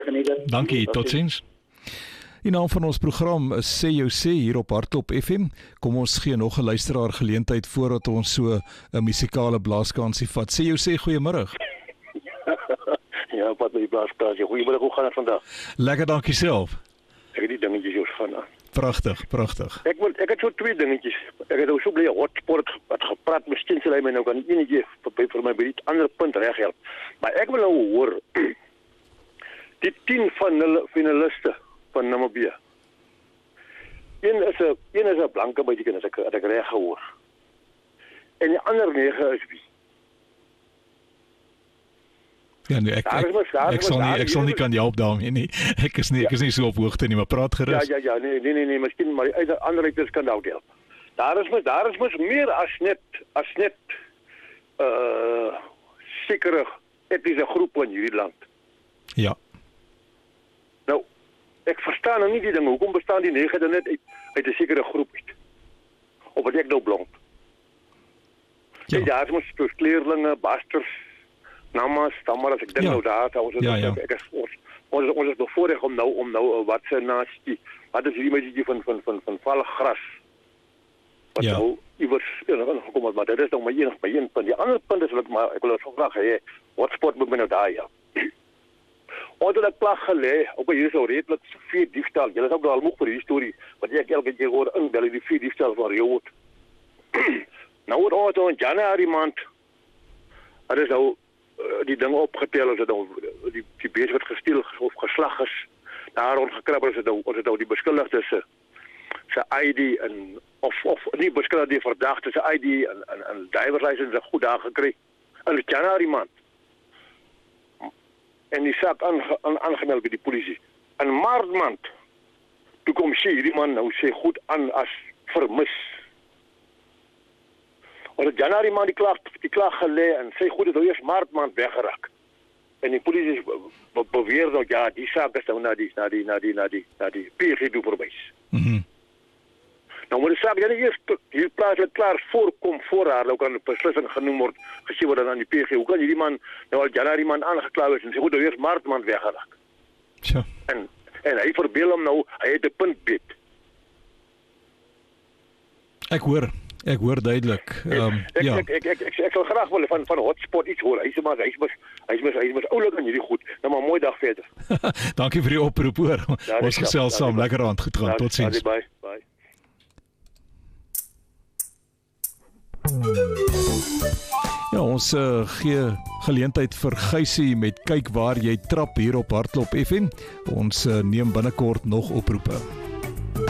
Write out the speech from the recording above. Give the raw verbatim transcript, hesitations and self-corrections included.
Dankie, totsiens. Die naam van ons program is Sê Jou Sê hier op Hartklop F M. Kom ons gee nog 'n luisteraar geleentheid voordat ons so 'n musikale blaaskansie vat. Sê Jou Sê, goeiemôre. Ja, wat met die blaaskansie. Goeiemôre, hoe gaan dit vandag? Lekker, dankie self. Ek het die dingetjies hier van. Pragtig, pragtig. Ek wil ek het so twee dingetjies. Ek het ook so bly hotspot wat gepraat, miskien sal hy my nou kan enetjie vir, vir my by die ander punt reg help. Maar ek wil nou hoor die tien van hulle finaliste van Namibië. Een is 'n een is 'n blanke bytjie, as ek as ek reg gehoor. En die ander nege is wie? Ja, nee, ek ek, ek, ek sal nie ek sal nie kan help daarmee nie. Ek is nie ek is nie so op hoogte nie, maar praat gerus. Ja, ja, ja, nee, nee, nee, nee, miskien maar die ander uiters kan dalk help. Daar is mos daar is mos meer as net as net uh sekere etniese groepe in hierdie land. Ja. Nou, ek verstaan nou nie die ding, hoekom bestaan die nege dan net uit, uit 'n sekere groep uit? Of wat ek nou blond? Ja. Hey, daar is mos kleerlinge, basters, namas, stammer, as ek dink ja. nou daar, ons is, ja, ja. Ek is, ons, ons, ons is bevoorreg om nou, om nou, wat se nasie, wat is hierdie meisie van, van, van, van valgras, wat ja. nou, iewers, gekom het, maar dit is nou my enig, my een punt. Die ander punt is, wat, maar ek wil het vraag, hey, wat sport moet my nou daar, ja? Ons het 'n klag gelê, ook hier is al redelik vier diefstal. Julle is ook al moeg vir die storie, wat ek elke keer hoor inbel die vier diefstal van Rio. Nou word ons in Januarie maand, het is nou uh, die dinge opgetel, as het nou die, die bees wat gesteel of geslag is, daar rondgekrabbel is het nou, ons het nou die beskuldigde se sy I D en, of, of nie beskuldigde die verdagte sy I D en, en, en driverlicense is goed daar gekry, in die Januarie maand. En die saak aange, aan, aangemeld by die polisie. In maart maand, toe kom sy hierdie man nou sê goed aan as vermis. Ons het Januarie maand die klaag, die klaag gelê en sê goed het nou eers maart maand weggeraak. En die polisie be, be, beweer nou, ja, die saak is nou na die, na die, na die, na die, na die P G toe verwys. Mhm. Nou moet die saak dan eers hier plaaslik klaar voorkom voor haar, nou kan 'n beslissing genoem word, gesê word dan aan die P G. Hoe kan hierdie man nou al Januarie maand aangekla is en sê goed, nou eers maart maand weggeraak. Ja. En en hy verbeel hom nou, hy het 'n punt beet. Ek hoor, ek hoor duidelik. Ehm um, ja. Ek ek ek ek ek sal graag wil van van hotspot iets hoor. Hy sê maar hy's mos hy's mos hy's mos oulik aan hierdie goed. Nou maar mooi dag verder. Dankie vir die oproep hoor. Ons gesels saam, lekker aand, goed gaan. Totsiens. Bye. Bye. Ja, ons uh, gee geleentheid vir Gysie met kyk waar jy trap hier op Hartklop F M. Ons uh, neem binnekort nog oproepe.